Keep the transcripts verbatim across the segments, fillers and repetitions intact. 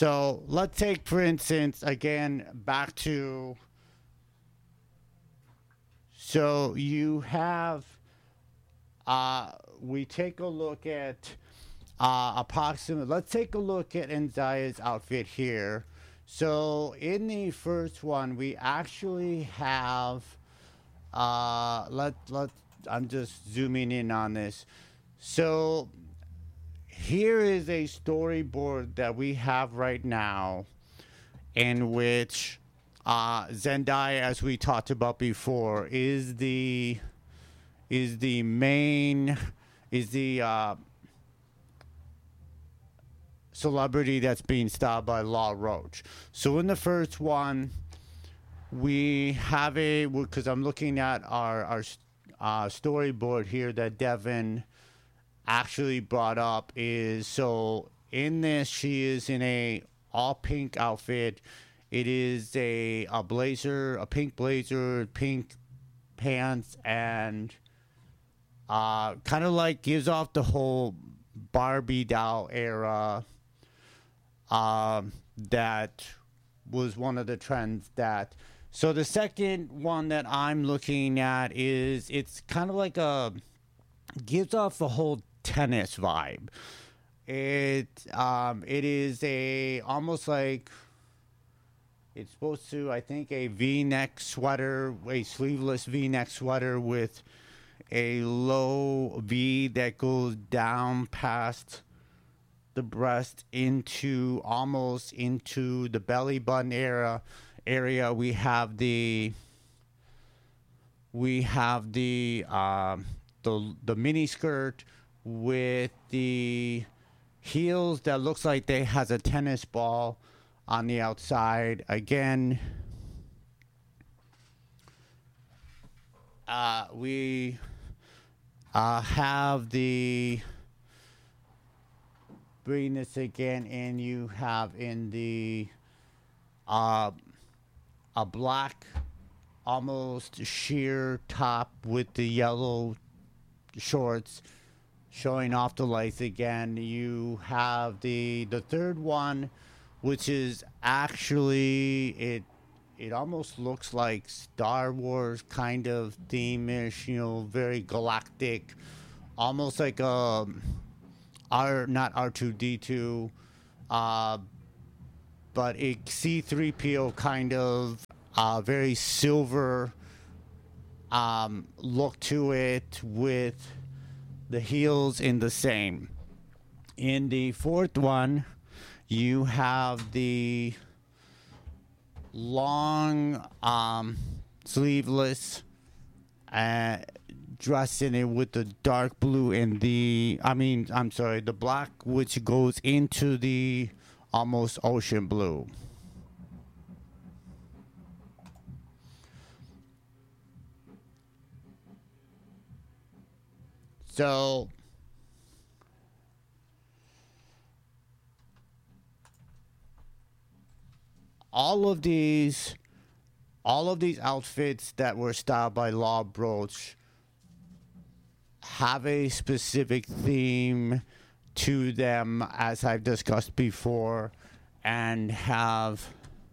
So let's take, for instance, again, back to. So you have. Uh, we take a look at uh, approximate. Let's take a look at Enzaya's outfit here. So in the first one, we actually have. Uh, let let. I'm just zooming in on this. So here is a storyboard that we have right now, in which uh, Zendaya, as we talked about before, is the is the main is the uh, celebrity that's being styled by Law Roach. So in the first one, we have a because I'm looking at our our uh, storyboard here that Devin actually brought up is so in this she is in a all pink outfit. It is a a blazer, a pink blazer, pink pants, and uh, kind of like gives off the whole Barbie doll era. Um, that was one of the trends that. So the second one that I'm looking at is it's kind of like a gives off the whole tennis vibe. It um it is a almost like it's supposed to I think a V-neck sweater, a sleeveless V-neck sweater with a low V that goes down past the breast into almost into the belly button area area we have the we have the um the the mini skirt with the heels that looks like they has a tennis ball on the outside. Again, uh, we uh, have the bring this again, and you have in the uh, a black almost sheer top with the yellow shorts showing off the legs again. You have the the third one, which is actually it it almost looks like Star Wars kind of theme-ish, you know, very galactic, almost like a R not R two D two, uh, but a C three P O kind of uh, very silver um, look to it with the heels in the same. In the fourth one, you have the long um, sleeveless uh, dress in it with the dark blue and the, I mean, I'm sorry, the black, which goes into the almost ocean blue. So, all of these, all of these outfits that were styled by Law Roach have a specific theme to them, as I've discussed before, and have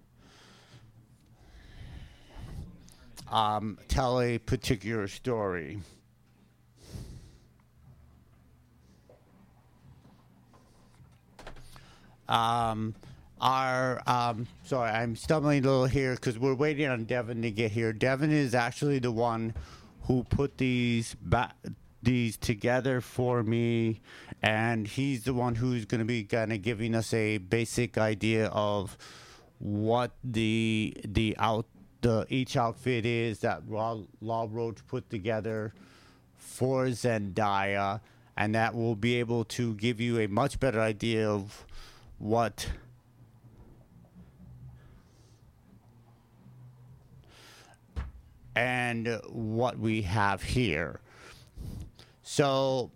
um, tell a particular story. Um, our um, sorry, I'm stumbling a little here because we're waiting on Devin to get here. Devin is actually the one who put these ba- these together for me, and he's the one who's going to be kind of giving us a basic idea of what the the out the each outfit is that Law, Law Roach put together for Zendaya, and that will be able to give you a much better idea of what and what we have here. So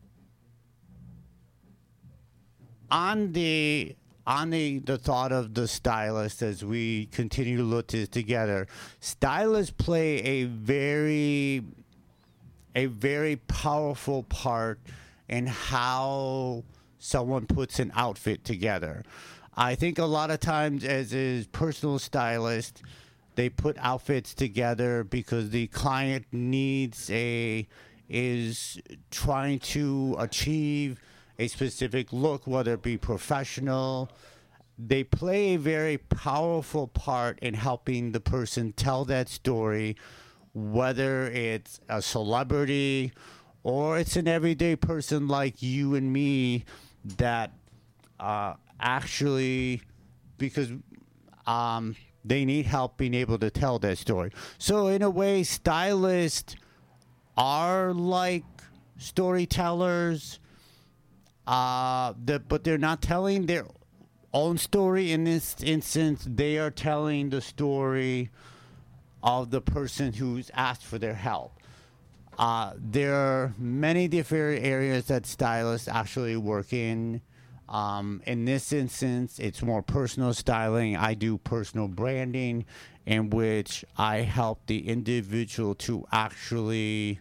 on the on the, the thought of the stylist as we continue to look this together, stylists play a very a very powerful part in how someone puts an outfit together. I think a lot of times as a personal stylist, they put outfits together because the client needs a is trying to achieve a specific look, whether it be professional. They play a very powerful part in helping the person tell that story, whether it's a celebrity or it's an everyday person like you and me that uh, actually, because um, they need help being able to tell that story. So in a way, stylists are like storytellers, uh, the, but they're not telling their own story. In this instance, they are telling the story of the person who's asked for their help. Uh, there are many different areas that stylists actually work in. Um, in this instance, it's more personal styling. I do personal branding, in which I help the individual to actually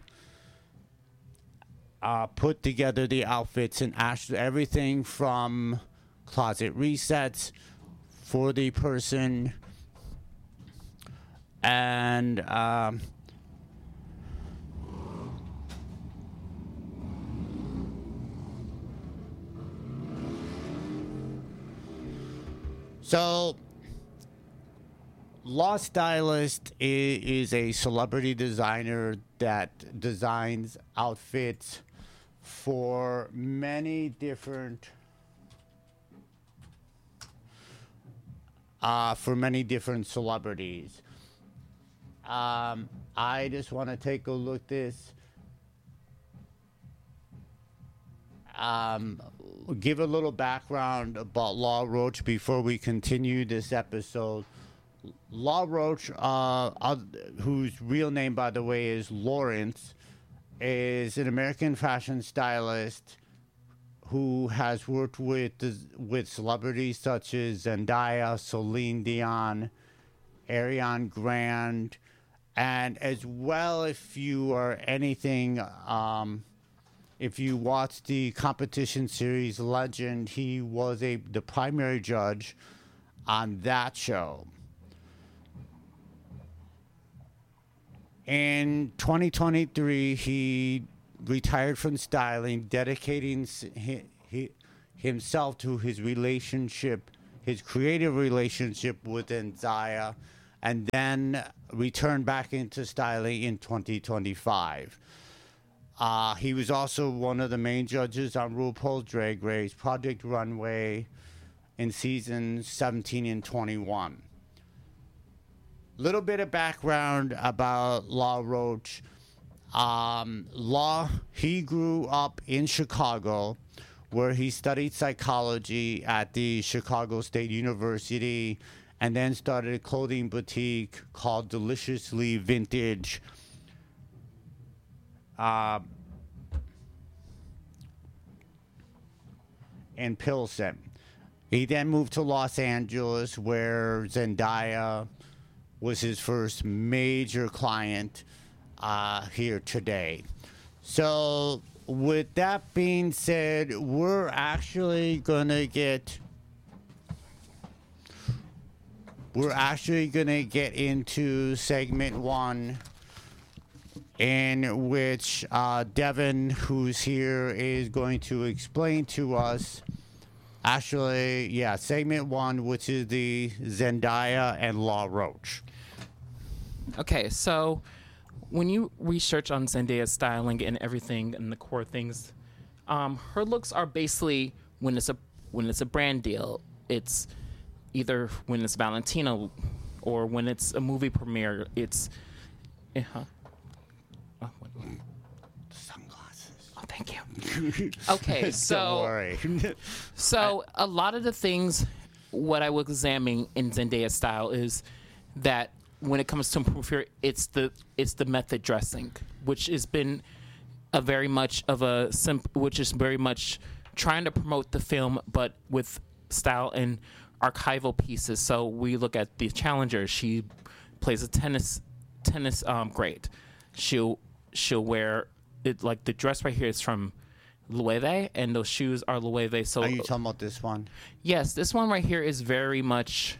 uh, put together the outfits and actually everything from closet resets for the person and um, so Law Stylist is, is a celebrity designer that designs outfits for many different uh, for many different celebrities. Um, I just want to take a look at this. Um, give a little background about Law Roach before we continue this episode. Law Roach, uh, uh, whose real name, by the way, is Lawrence, is an American fashion stylist who has worked with with celebrities such as Zendaya, Celine Dion, Ariana Grande, and as well, if you are anything, um, if you watch the competition series Legend, he was a the primary judge on that show. In twenty twenty-three, he retired from styling, dedicating hi, hi, himself to his relationship, his creative relationship with Zendaya, and then returned back into styling in twenty twenty-five. Uh, he was also one of the main judges on RuPaul's Drag Race, Project Runway, in seasons seventeen and twenty-one. Little bit of background about Law Roach. Um, Law, he grew up in Chicago, where he studied psychology at the Chicago State University, and then started a clothing boutique called Deliciously Vintage. Uh, in Pilsen. He then moved to Los Angeles, where Zendaya was his first major client uh, here today. So with that being said, we're actually going to get we're actually going to get into segment one, in which uh, Devin, who's here, is going to explain to us actually, yeah, segment one, which is the Zendaya and Law Roach. Okay, so when you research on Zendaya's styling and everything and the core things, um, her looks are basically when it's a when it's a brand deal, it's either when it's Valentino or when it's a movie premiere, it's uh, huh. Oh, what? Sunglasses. Oh, thank you. Okay, so Don't worry. so a lot of the things what I was examining in Zendaya's style is that when it comes to premiere, it's the it's the method dressing, which has been a very much of a simp, which is very much trying to promote the film, but with style and archival pieces. So we look at the Challenger. She plays a tennis tennis um, great. She'll she'll wear it like the dress right here is from Loewe, and those shoes are Loewe. So Are you talking about this one? yes, this one right here is very much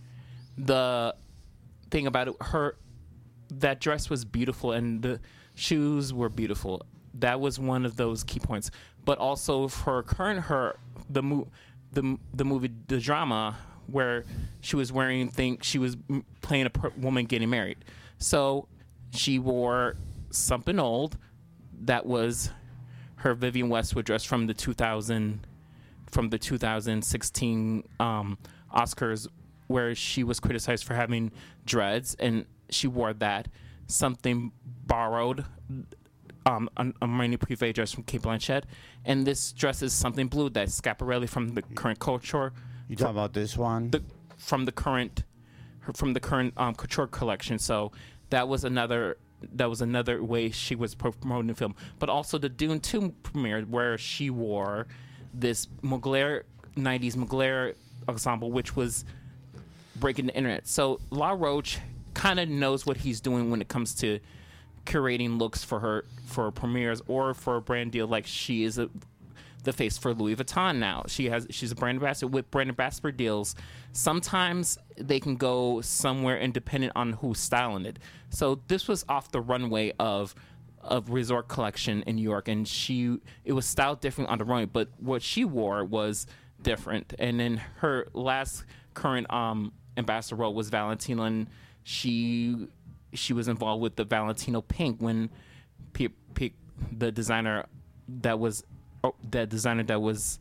the thing about it. Her that dress was beautiful, and the shoes were beautiful. That was one of those key points. But also for current her the mo- the the movie the drama where she was wearing think she was m- playing a per- woman getting married. So she wore something old that was her Vivienne Westwood dress from the two thousand from the two thousand sixteen um, Oscars, where she was criticized for having dreads, and she wore that. Something borrowed, um, a, a Marina Privé dress from Kate Blanchett, and this dress is something blue that's Schiaparelli from the current culture. You talking about this one? The, from the current, from the current um, couture collection. So that was another. That was another way she was promoting the film. But also the Dune two premiere, where she wore this Mugler nineties Mugler ensemble, which was breaking the internet. So La Roche kind of knows what he's doing when it comes to curating looks for her for premieres or for a brand deal. Like she is a, the face for Louis Vuitton now. She has she's a brand ambassador with brand ambassador deals. Sometimes they can go somewhere independent on who's styling it. So this was off the runway of of Resort Collection in New York, and she it was styled different on the runway, but what she wore was different. And then her last current um ambassador role was Valentino, and she she was involved with the Valentino Pink when P- P- the designer that was oh, the designer that was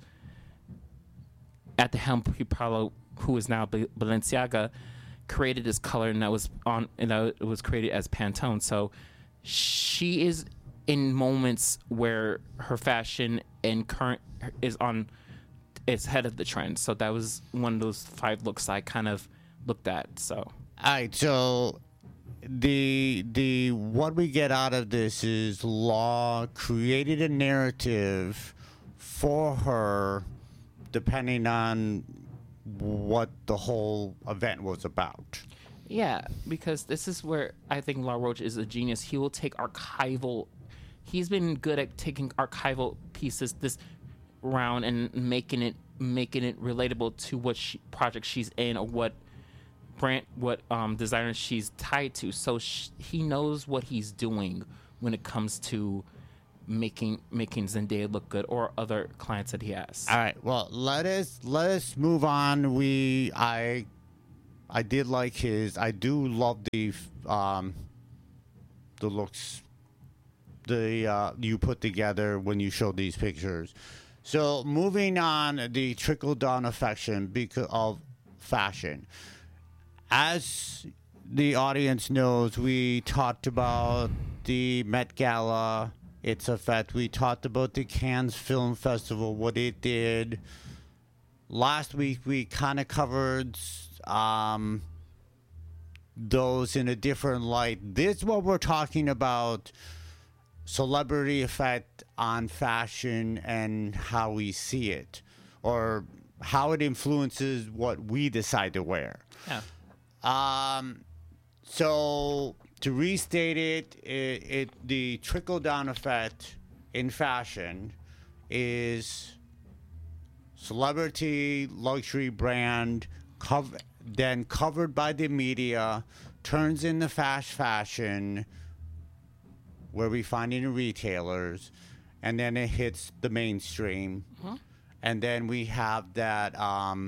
at the helm, Paulo, who is now B- Balenciaga, created this color, and that was on and that it was created as Pantone. So she is in moments where her fashion and current is on is head of the trend. So that was one of those five looks I kind of looked at. So All right, so the the what we get out of this is Law created a narrative for her depending on what the whole event was about. yeah, because this is where I think La Roche is a genius. He will take archival. He's been good at taking archival pieces this round and making it making it relatable to what she, project she's in or what brand, what um, designer she's tied to. So sh- he knows what he's doing when it comes to making making Zendaya look good or other clients that he has. All right, well, let us let us move on. We I I did like his. I do love the um the looks the uh, you put together when you showed these pictures. So moving on, the trickle down affection because of fashion. As the audience knows, we talked about the Met Gala, its effect. We talked about the Cannes Film Festival, what it did. Last week, we kind of covered um, those in a different light. This is what we're talking about, celebrity effect on fashion and how we see it, or how it influences what we decide to wear. Yeah. Um, so to restate it, it, it the trickle down effect in fashion is celebrity, luxury brand, cov- then covered by the media, turns into fast fashion, where we find it in retailers, and then it hits the mainstream. Huh? And then we have that, um,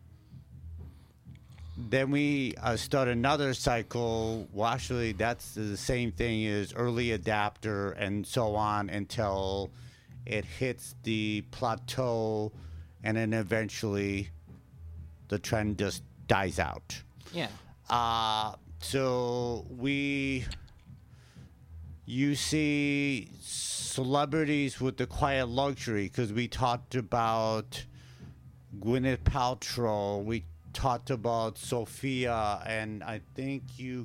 then we uh, start another cycle. Well, actually, that's the same thing as early adapter and so on until it hits the plateau, and then eventually the trend just dies out. Yeah. Uh, so we, you see celebrities with the quiet luxury, because we talked about Gwyneth Paltrow, we talked about Sophia, and I think you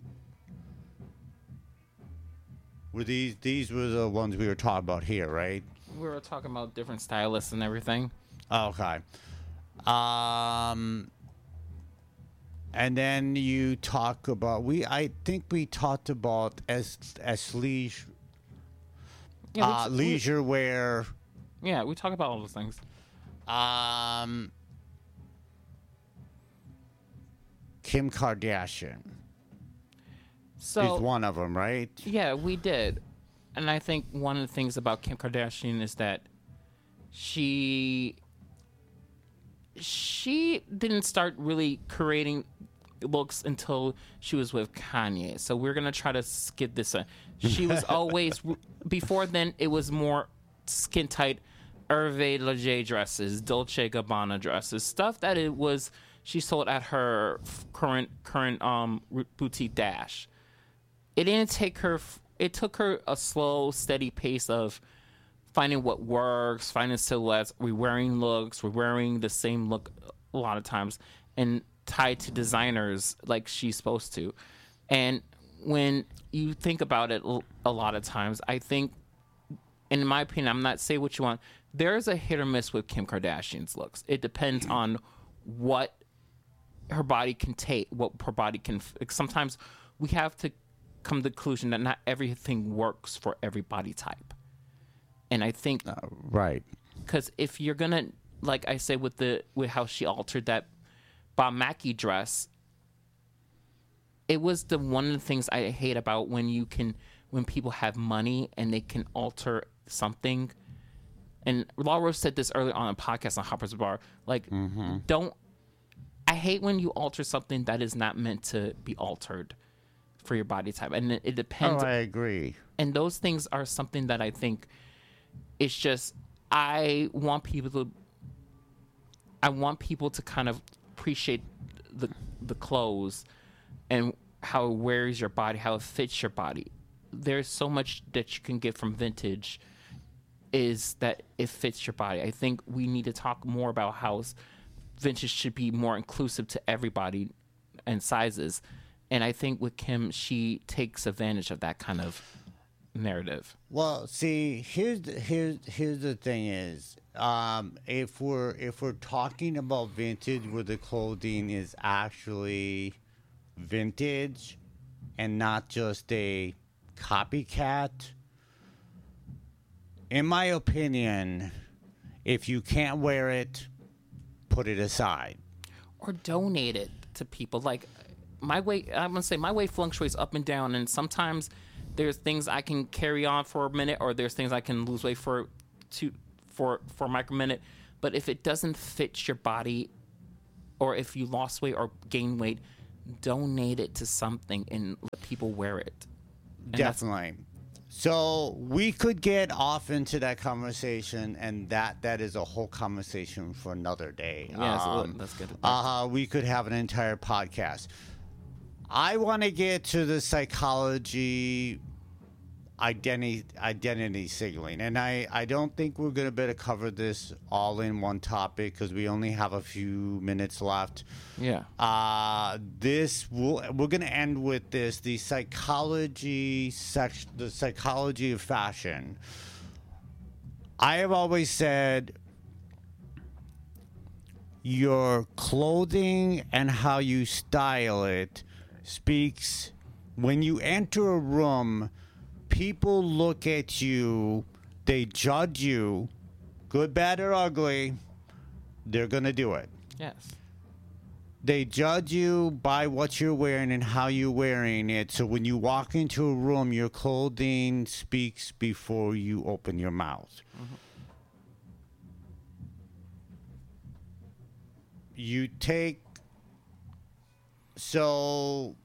were these these were the ones we were talking about here, right? We were talking about different stylists and everything. Okay. Um, and then you talk about we. I think we talked about as as leisure, Yeah, uh, we- leisure wear Yeah, we talk about all those things. Um, Kim Kardashian So is one of them, right? yeah, we did. And I think one of the things about Kim Kardashian is that she she didn't start really creating looks until she was with Kanye. So we're going to try to skip this. Uh, she was always before then it was more skin tight Hervé Leger dresses, Dolce Gabbana dresses, stuff that it was she sold at her current current um boutique Dash. It didn't take her it took her a slow, steady pace of finding what works, finding silhouettes, re-wearing looks, re-wearing the same look a lot of times, and tied to designers like she's supposed to. And when you think about it a lot of times, I think, in my opinion, I'm not saying what you want, there's a hit or miss with Kim Kardashian's looks. It depends on what her body can take, what her body can... Sometimes we have to come to the conclusion that not everything works for every body type. And I think, uh, right, because if you're gonna, like I say, with the with how she altered that Bob Mackie dress, it was the one of the things I hate about when you can when people have money and they can alter something. And Laura said this earlier on a podcast on Hopper's Bar. Like, mm-hmm. don't. I hate when you alter something that is not meant to be altered for your body type, and it, it depends. Oh, I agree. And those things are something that I think. It's just I want people to I want people to kind of appreciate the the clothes and how it wears your body, how it fits your body. There's so much that you can get from vintage is that it fits your body. I think we need to talk more about how vintage should be more inclusive to everybody and sizes. And I think with Kim, she takes advantage of that kind of narrative. Well, see, here's the, here's here's the thing is, um, if we're if we're talking about vintage, where the clothing is actually vintage and not just a copycat, in my opinion, if you can't wear it, put it aside or donate it to people. Like my weight, I'm gonna say my weight fluctuates up and down, and sometimes there's things I can carry on for a minute, or there's things I can lose weight for two for for a micro minute. But if it doesn't fit your body, or if you lost weight or gain weight, donate it to something and let people wear it. And definitely. So we could get off into that conversation, and that that is a whole conversation for another day. Yeah, um, so that's good. Uh, we could have an entire podcast. I want to get to the psychology identity identity signaling, and I, I don't think we're going to be able to cover this all in one topic because we only have a few minutes left. Yeah. Uh, this will we're going to end with this: the psychology section, the psychology of fashion. I have always said your clothing and how you style it speaks. When you enter a room, people look at you, they judge you, good, bad, or ugly, they're going to do it. Yes. They judge you by what you're wearing and how you're wearing it. So when you walk into a room, your clothing speaks before you open your mouth. Mm-hmm. You take... So...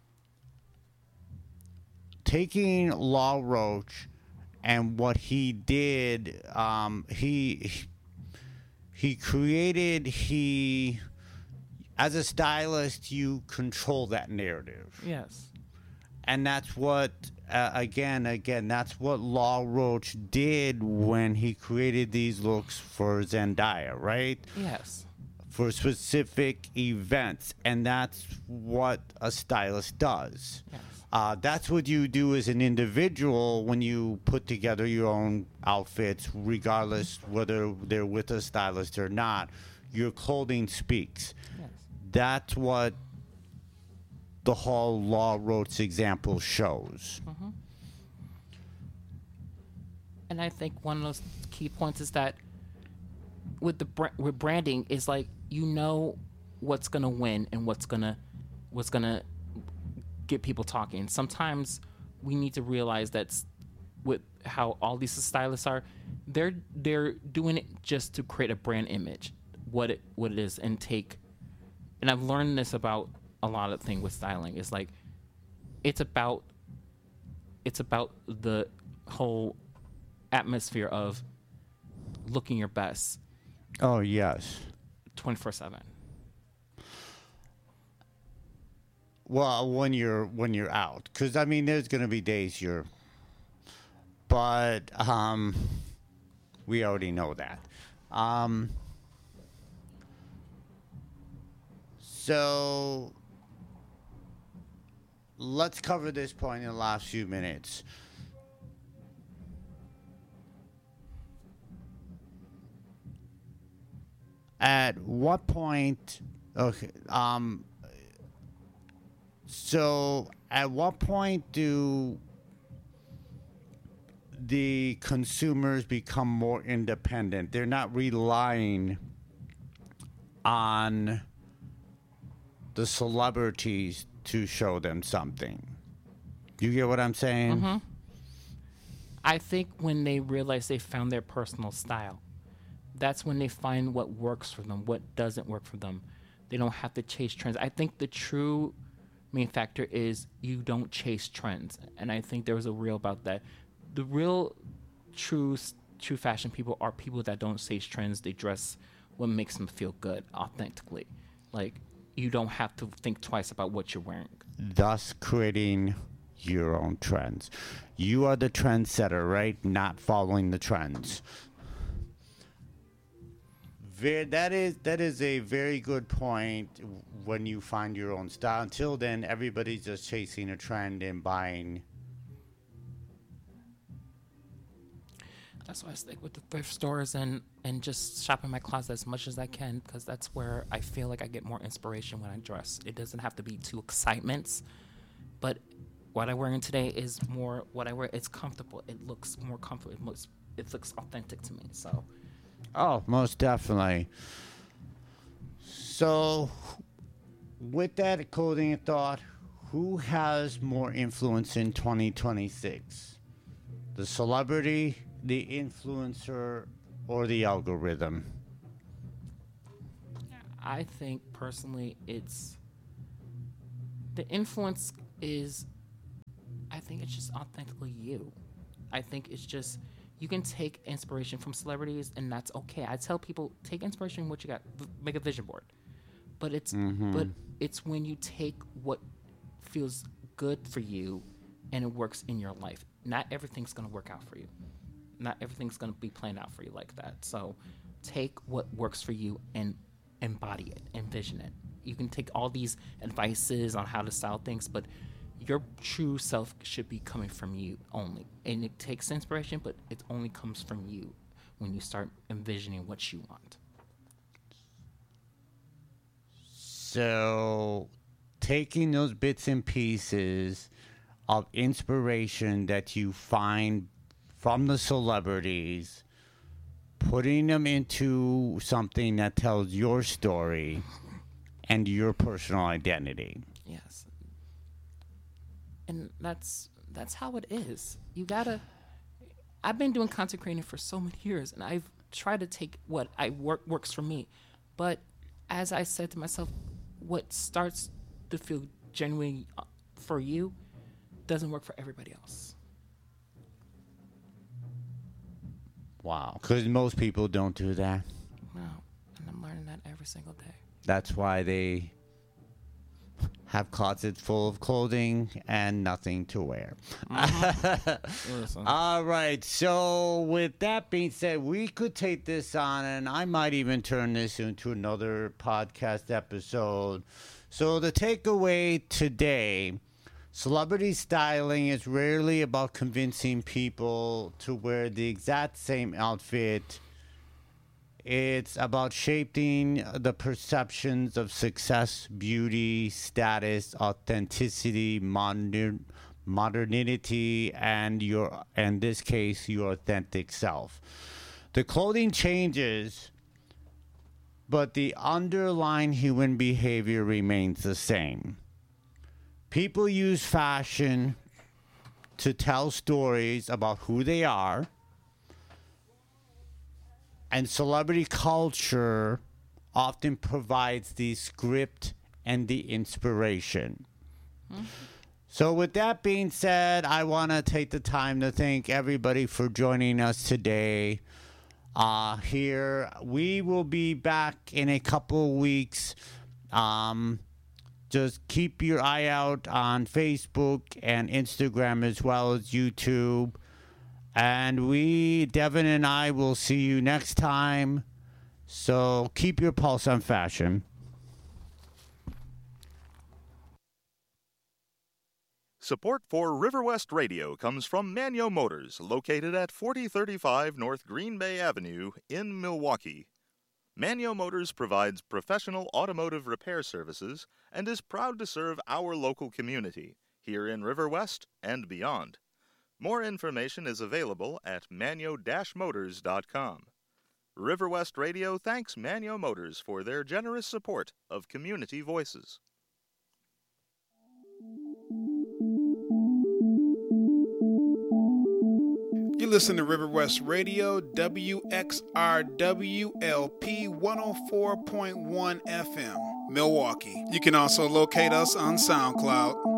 Taking Law Roach and what he did, um, he he created, he, as a stylist, you control that narrative. Yes. And that's what, uh, again, again, that's what Law Roach did when he created these looks for Zendaya, right? Yes. For specific events. And that's what a stylist does. Yes. Uh, that's what you do as an individual when you put together your own outfits, regardless whether they're with a stylist or not. Your clothing speaks. Yes. That's what the whole Law Roach example shows. Mm-hmm. And I think one of those key points is that with the br- with branding is like you know what's gonna win and what's gonna what's gonna get people talking. Sometimes we need to realize that's with how all these stylists are, they're they're doing it just to create a brand image, what it what it is, and take. And I've learned this about a lot of things with styling. It's like it's about it's about the whole atmosphere of looking your best. Oh yes. twenty-four seven. Well, when you're when you're out, because I mean, there's gonna be days you're. But um, we already know that. Um, so let's cover this point in the last few minutes. At what point? Okay. Um. So, at what point do the consumers become more independent? They're not relying on the celebrities to show them something. You get what I'm saying? Mm-hmm. I think when they realize they found their personal style, that's when they find what works for them, what doesn't work for them. They don't have to chase trends. I think the true main factor is you don't chase trends. And I think there was a reel about that. The real true true fashion people are people that don't chase trends. They dress what makes them feel good authentically. Like, you don't have to think twice about what you're wearing. Thus creating your own trends. You are the trendsetter, right? Not following the trends. Very, that is that is a very good point when you find your own style. Until then, everybody's just chasing a trend and buying. That's why I stick with the thrift stores and, and just shop in my closet as much as I can, because that's where I feel like I get more inspiration when I dress. It doesn't have to be two excitements, but what I'm wearing today is more what I wear. It's comfortable. It looks more comfortable. It looks, it looks authentic to me. So, oh, most definitely. So, with that clothing thought, who has more influence in twenty twenty-six? The celebrity, the influencer, or the algorithm? I think personally it's the influence is I think it's just authentically you. I think it's just you can take inspiration from celebrities and that's okay. I tell people take inspiration from what you got, v- make a vision board. But it's Mm-hmm. but it's when you take what feels good for you and it works in your life. Not everything's going to work out for you. Not everything's going to be playing out for you like that. So take what works for you and embody it, envision it. You can take all these advices on how to style things, but your true self should be coming from you only. And it takes inspiration, but it only comes from you when you start envisioning what you want. So, taking those bits and pieces of inspiration that you find from the celebrities, putting them into something that tells your story and your personal identity. Yes. And that's that's how it is. You gotta. I've been doing content creating for so many years, and I've tried to take what I work works for me, but as I said to myself, what starts to feel genuine for you doesn't work for everybody else. Wow. Because most people don't do that. No, and I'm learning that every single day. That's why they have closets full of clothing and nothing to wear. Listen. All right. So with that being said, we could take this on, and I might even turn this into another podcast episode. So the takeaway today, celebrity styling is rarely about convincing people to wear the exact same outfit. It's about shaping the perceptions of success, beauty, status, authenticity, modern, modernity, and your, in this case, your authentic self. The clothing changes but the underlying human behavior remains the same. People use fashion to tell stories about who they are, and celebrity culture often provides the script and the inspiration. Mm-hmm. So with that being said, I want to take the time to thank everybody for joining us today. Uh, here, we will be back in a couple of weeks. Um, just keep your eye out on Facebook and Instagram as well as YouTube. And we, Devin and I, will see you next time. So keep your pulse on fashion. Support for River West Radio comes from Manyo Motors, located at forty thirty-five North Green Bay Avenue in Milwaukee. Manyo Motors provides professional automotive repair services and is proud to serve our local community here in River West and beyond. More information is available at manyo dash motors dot com. River West Radio thanks Manyo Motors for their generous support of community voices. You listen to River West Radio, W X R W L P one oh four point one F M, Milwaukee. You can also locate us on SoundCloud.